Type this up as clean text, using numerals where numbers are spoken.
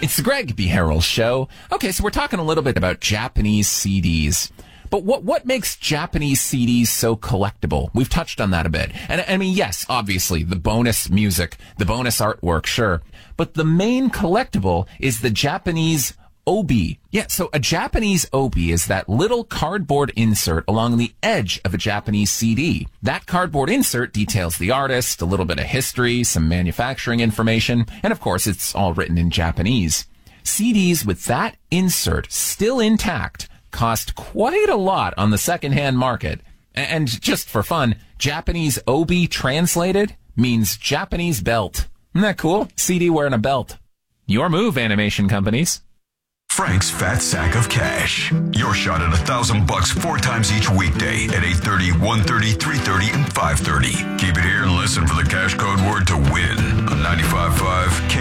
It's the Greg B. Harrell Show. Okay, so we're talking a little bit about Japanese CDs. But what makes Japanese CDs so collectible? We've touched on that a bit. And I mean, yes, obviously, the bonus music, the bonus artwork, sure. But the main collectible is the Japanese obi. Yeah, so a Japanese obi is that little cardboard insert along the edge of a Japanese CD. That cardboard insert details the artist, a little bit of history, some manufacturing information, and of course it's all written in Japanese. CDs with that insert still intact cost quite a lot on the secondhand market. And just for fun, Japanese obi translated means Japanese belt. Isn't that cool? CD wearing a belt. Your move, animation companies. Frank's Fat Sack of Cash. Your shot at $1,000 4 times each weekday at 8:30, 1:30, 3:30, and 5:30. Keep it here and listen for the cash code word to win on 95.5